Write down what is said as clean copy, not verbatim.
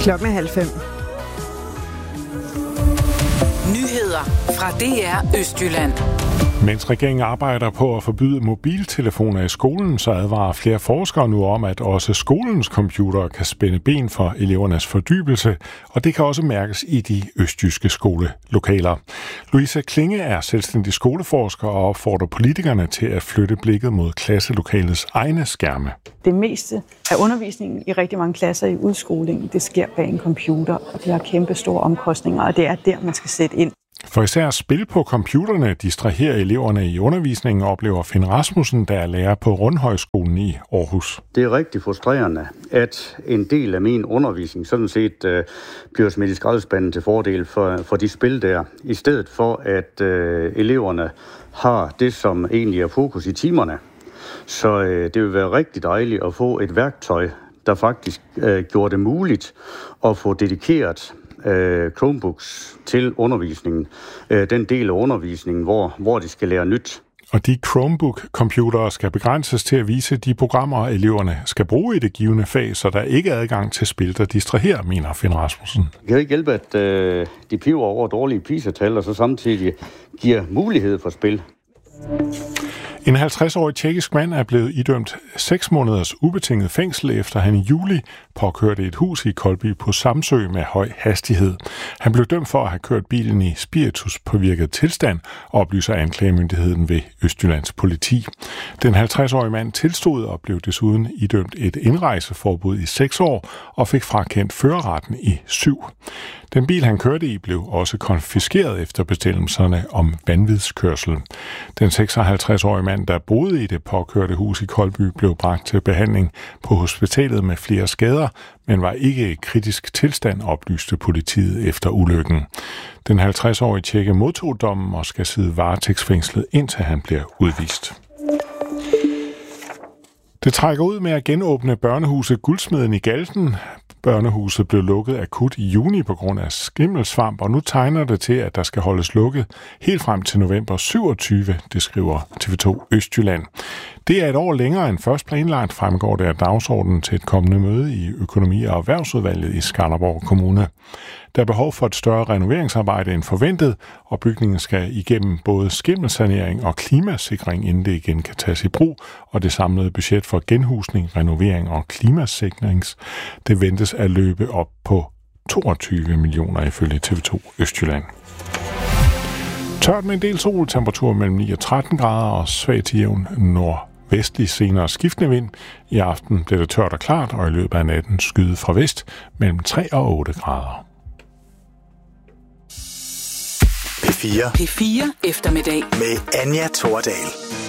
Klokken er 4:30. Nyheder fra DR Østjylland. Mens regeringen arbejder på at forbyde mobiltelefoner i skolen, så advarer flere forskere nu om, at også skolens computere kan spænde ben for elevernes fordybelse, og det kan også mærkes i de østjyske skolelokaler. Louise Klinge er selvstændig skoleforsker og opfordrer politikerne til at flytte blikket mod klasselokalets egne skærme. Det meste af undervisningen i rigtig mange klasser i udskolingen, det sker bag en computer, og det har kæmpe store omkostninger, og det er der, man skal sætte ind. For især spil på computerne distraherer eleverne i undervisningen, oplever Finn Rasmussen, der er lærer på Rundhøjskolen i Aarhus. Det er rigtig frustrerende, at en del af min undervisning sådan set bliver smidt i skraldespanden til fordel for de spil der, i stedet for at eleverne har det, som egentlig er fokus i timerne. Så det vil være rigtig dejligt at få et værktøj, der faktisk gjorde det muligt at få dedikeret Chromebooks til undervisningen. Den del af undervisningen, hvor de skal lære nyt. Og de Chromebook-computere skal begrænses til at vise de programmer, eleverne skal bruge i det givne fag, så der ikke er adgang til spil, der distraherer, mener Finn Rasmussen. Det kan ikke hjælpe, at de piver over dårlige PISA-tal, og så samtidig giver mulighed for spil. En 50-årig tjekkisk mand er blevet idømt 6 måneders ubetinget fængsel, efter han i juli påkørte et hus i Koldby på Samsø med høj hastighed. Han blev dømt for at have kørt bilen i spirituspåvirket tilstand, oplyser anklagemyndigheden ved Østjyllands politi. Den 50-årige mand tilstod og blev desuden idømt et indrejseforbud i 6 år og fik frakendt førerretten i 7. Den bil, han kørte i, blev også konfiskeret efter bestemmelserne om vanvidskørsel. Den 56-årige mand, der boede i det påkørte hus i Koldby, blev bragt til behandling på hospitalet med flere skader, men var ikke i kritisk tilstand, oplyste politiet efter ulykken. Den 50-årige tjekke modtog dommen og skal sidde varetægtsfængslet, indtil han bliver udvist. Det trækker ud med at genåbne børnehuset Guldsmeden i Galten. Børnehuset blev lukket akut i juni på grund af skimmelsvamp, og nu tegner det til, at der skal holdes lukket helt frem til november 27, det skriver TV2 Østjylland. Det er et år længere end først planlagt, fremgår det af dagsordenen til et kommende møde i Økonomi- og Erhvervsudvalget i Skanderborg Kommune. Der er behov for et større renoveringsarbejde end forventet, og bygningen skal igennem både skimmelsanering og klimasikring, inden det igen kan tages i brug, og det samlede budget for genhusning, renovering og klimasikrings, det ventes at løbe op på 22 millioner ifølge TV2 Østjylland. Tørt med en del sol, temperatur mellem 9 og 13 grader og svag til jævn nordvestlig, senere skiftende vind. I aften bliver det tørt og klart, og i løbet af natten skyde fra vest mellem 3 og 8 grader. P4 P4 eftermiddag med Anja Thordal.